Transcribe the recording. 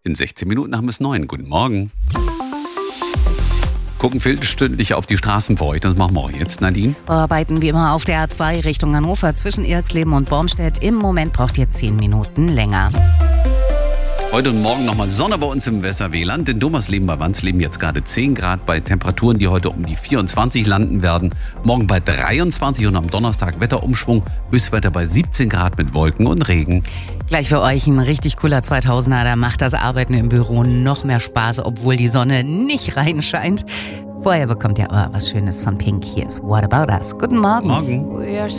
In 16 Minuten haben wir es 9. Guten Morgen. Gucken viertelstündlich auf die Straßen für euch. Das machen wir auch jetzt, Nadine. Arbeiten wie immer auf der A2 Richtung Hannover zwischen Irxleben und Bornstedt. Im Moment braucht ihr 10 Minuten länger. Heute und morgen nochmal Sonne bei uns im Weserwehland. In Dummersleben bei Wansleben jetzt gerade 10 Grad bei Temperaturen, die heute um die 24 landen werden. Morgen bei 23 und am Donnerstag Wetterumschwung. Höchstwetter bei 17 Grad mit Wolken und Regen. Gleich für euch ein richtig cooler 2000er. Da macht das Arbeiten im Büro noch mehr Spaß, obwohl die Sonne nicht reinscheint. Vorher bekommt ihr aber was Schönes von Pink. Hier ist What About Us. Guten Morgen. Morgen.